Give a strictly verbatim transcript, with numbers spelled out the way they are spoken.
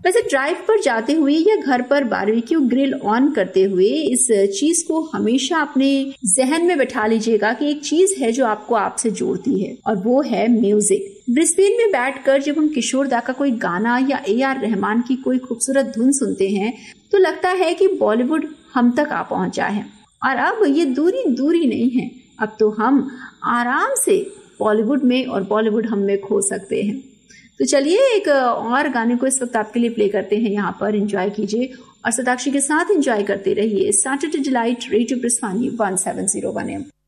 वैसे ड्राइव पर जाते हुए या घर पर बारबेक्यू ग्रिल ऑन करते हुए इस चीज को हमेशा अपने जहन में बैठा लीजिएगा कि एक चीज है जो आपको आपसे जोड़ती है, और वो है म्यूजिक। ब्रिस्बेन में बैठकर जब हम किशोर दा का कोई गाना या ए आर रहमान की कोई खूबसूरत धुन सुनते हैं तो लगता है कि बॉलीवुड हम तक आ पहुंचा है। और अब ये दूरी दूरी नहीं है, अब तो हम आराम से बॉलीवुड में और बॉलीवुड हम में खो सकते हैं। तो चलिए एक और गाने को इस वक्त आपके लिए प्ले करते हैं, यहाँ पर एंजॉय कीजिए और सताक्षी के साथ एंजॉय करते रहिए। Saturday delight radio ब्रिस्वानी one seven zero one M.